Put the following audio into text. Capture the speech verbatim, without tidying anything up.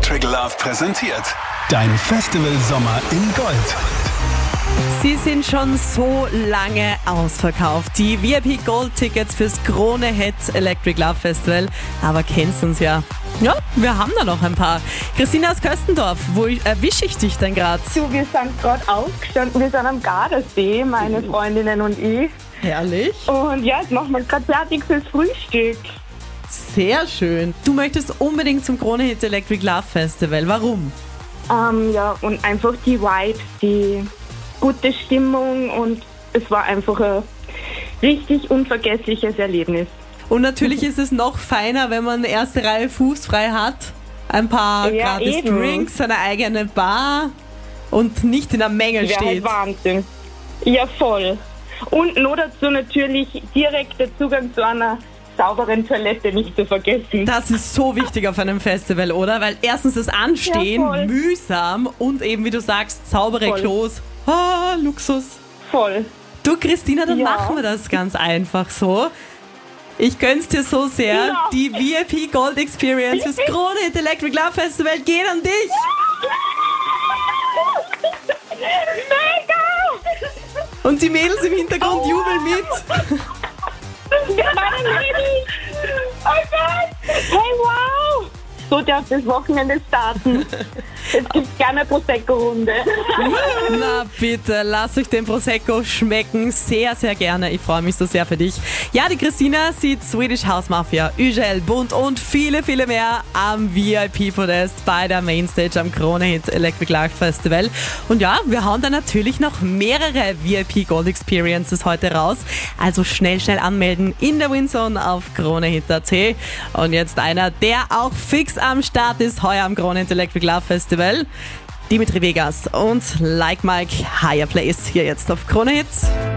Electric Love präsentiert. Dein Festival-Sommer in Gold. Sie sind schon so lange ausverkauft. Die V I P-Gold-Tickets fürs Krone-Hit Electric Love Festival. Aber kennst uns ja. Ja, wir haben da noch ein paar. Christina aus Köstendorf, wo erwische ich dich denn gerade? Du, wir sind gerade aufgestanden, wir sind am Gardasee, meine Freundinnen und ich. Herrlich. Und ja, jetzt machen wir gerade fertig fürs Frühstück. Sehr schön. Du möchtest unbedingt zum Krone-Hit Electric Love Festival. Warum? Ähm, ja, und einfach die Vibes, die gute Stimmung und es war einfach ein richtig unvergessliches Erlebnis. Und natürlich ist es noch feiner, wenn man erste Reihe fußfrei hat. Ein paar Ja, gratis eben. Drinks, eine eigene Bar und nicht in der Menge Wäre halt steht. Wahnsinn. Ja, voll. Und nur dazu natürlich direkter Zugang zu einer sauberen Toilette nicht zu vergessen. Das ist so wichtig auf einem Festival, oder? Weil erstens das Anstehen Ja, voll. mühsam und eben, wie du sagst, saubere Voll. Klos. Ah, Luxus. Voll. Du, Christina, dann Ja. machen wir das ganz einfach so. Ich gönn's dir so sehr. Ja. Die V I P Gold Experience fürs Krone-Hit Electric Love Festival geht an dich. Mega! Und die Mädels im Hintergrund Oh. jubeln mit. Wir waren ready! Oh Gott! Hey, wow! So darf das Wochenende starten. Es gibt gerne Prosecco-Runde. Na bitte, lasst euch den Prosecco schmecken. Sehr, sehr gerne. Ich freue mich so sehr für dich. Ja, die Christina sieht Swedish House Mafia, Ygel, Bund und viele, viele mehr am V I P-Podest bei der Mainstage am Krone-Hit Electric Love Festival. Und ja, wir hauen da natürlich noch mehrere V I P Gold Experiences heute raus. Also schnell, schnell anmelden in der Winzone auf kronehit punkt at. Und jetzt einer, der auch fix am Start ist, heuer am Krone-Hit Electric Love Festival. Dimitri Vegas und Like Mike, Higher Place hier jetzt auf Krone Hits.